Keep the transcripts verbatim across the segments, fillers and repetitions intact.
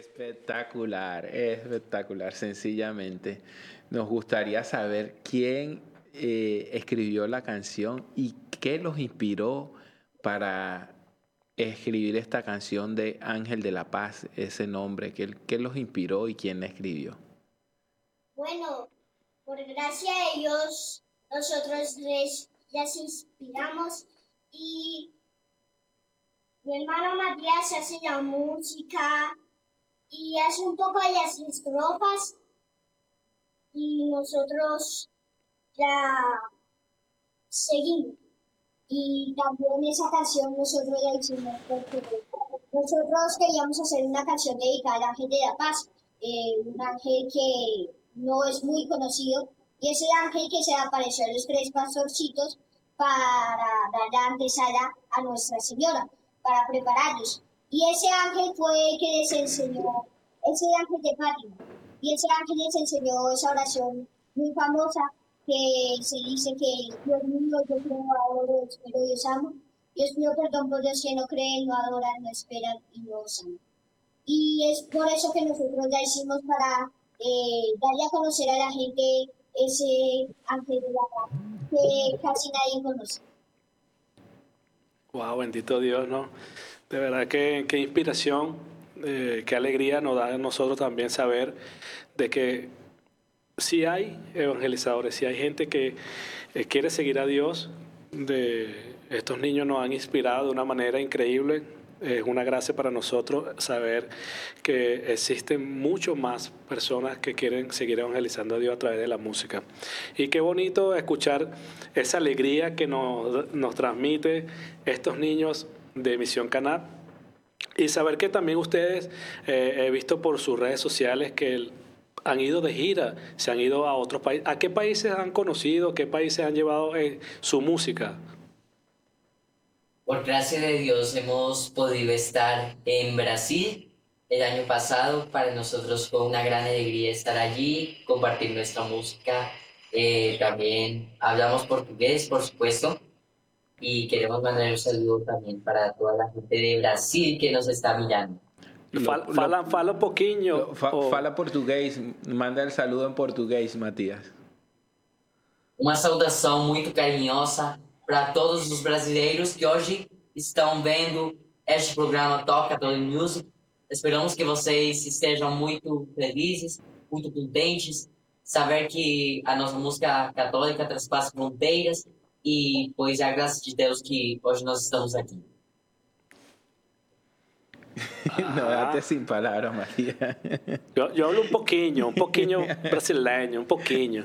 Espectacular, espectacular, sencillamente. Nos gustaría saber quién eh, escribió la canción y qué los inspiró para escribir esta canción de Ángel de la Paz, ese nombre, qué, qué los inspiró y quién la escribió. Bueno, por gracia de Dios, nosotros tres ya se inspiramos y mi hermano Matías hace la música y hace un poco de las estrofas y nosotros ya seguimos. Y también esa canción nosotros la hicimos porque nosotros queríamos hacer una canción dedicada al Ángel de la Paz, eh, un ángel que no es muy conocido, y ese ángel que se apareció a los tres pastorcitos para dar la antesala a Nuestra Señora, para prepararlos. Y ese ángel fue el que les enseñó, ese ángel de Fátima, y ese ángel les enseñó esa oración muy famosa que se dice que Dios mío, yo creo, adoro, espero, Dios amo. Dios mío, perdón por los que no creen, no adoran, no esperan y no os aman. Y es por eso que nosotros ya hicimos para eh, darle a conocer a la gente ese ángel de la paz que casi nadie conoce. Wow, bendito Dios, ¿no? De verdad que qué inspiración, eh, qué alegría nos da a nosotros también saber de que si hay evangelizadores, si hay gente que eh, quiere seguir a Dios, de estos niños nos han inspirado de una manera increíble. Es una gracia para nosotros saber que existen mucho más personas que quieren seguir evangelizando a Dios a través de la música. Y qué bonito escuchar esa alegría que nos, nos transmite estos niños de Misión Caná. Y saber que también ustedes, eh, he visto por sus redes sociales que el, han ido de gira, se han ido a otros países. ¿A qué países han conocido? ¿Qué países han llevado eh, su música? Por gracia de Dios hemos podido estar en Brasil el año pasado. Para nosotros fue una gran alegría estar allí, compartir nuestra música. Eh, también hablamos portugués, por supuesto, y queremos mandar un saludo también para toda la gente de Brasil que nos está mirando. Fala, fala, fala um pouquinho. Fa, Oh. Fala português, manda el saludo em português, Matias. Uma saudação muito carinhosa para todos os brasileiros que hoje estão vendo este programa Top Catholic Music. Esperamos que vocês estejam muito felizes, muito contentes, saber que a nossa música católica transpassa fronteiras e pois é a graça de Deus que hoje nós estamos aqui. No, date sin palabras, Matías. Yo, yo hablo un poquillo, un poquillo brasileño, un poquillo.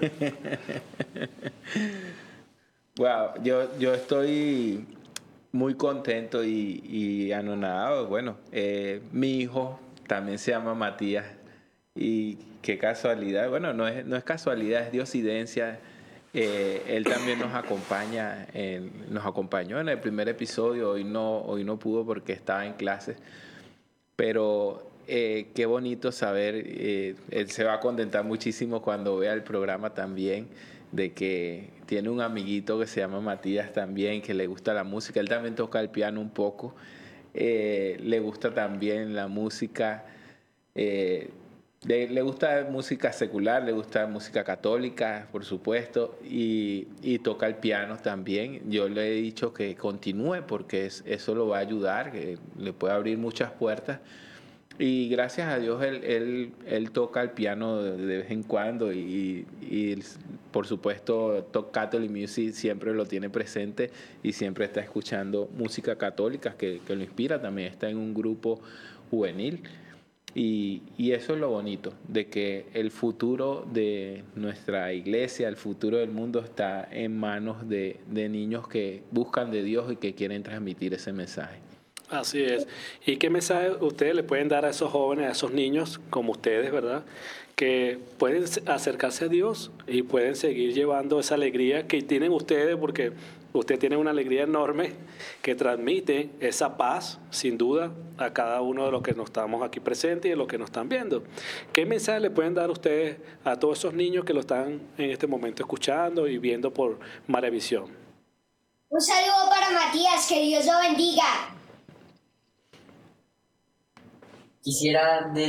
Wow, yo, yo estoy muy contento y, y anonadado. Bueno, eh, mi hijo también se llama Matías y qué casualidad. Bueno, no es, no es casualidad, es diosidencia. Eh, él también nos acompaña, en, nos acompañó en el primer episodio. Hoy no, hoy no pudo porque estaba en clases. Pero eh, qué bonito saber, eh, él se va a contentar muchísimo cuando vea el programa también, de que tiene un amiguito que se llama Matías también, que le gusta la música. Él también toca el piano un poco, eh, le gusta también la música, eh, le, le gusta música secular, le gusta música católica, por supuesto, y, y toca el piano también. Yo le he dicho que continúe porque es, eso lo va a ayudar, que le puede abrir muchas puertas. Y gracias a Dios él, él, él toca el piano de, de vez en cuando y, y por supuesto Top Catholic Music siempre lo tiene presente y siempre está escuchando música católica que, que lo inspira. También está en un grupo juvenil. Y, y eso es lo bonito, de que el futuro de nuestra iglesia, el futuro del mundo está en manos de, de niños que buscan de Dios y que quieren transmitir ese mensaje. Así es. ¿Y qué mensaje ustedes le pueden dar a esos jóvenes, a esos niños como ustedes, verdad? Que pueden acercarse a Dios y pueden seguir llevando esa alegría que tienen ustedes, porque ustedes tienen una alegría enorme que transmite esa paz, sin duda, a cada uno de los que nos estamos aquí presentes y de los que nos están viendo. ¿Qué mensaje le pueden dar ustedes a todos esos niños que lo están en este momento escuchando y viendo por Maravisión? Un saludo para Matías, que Dios lo bendiga. Quisiera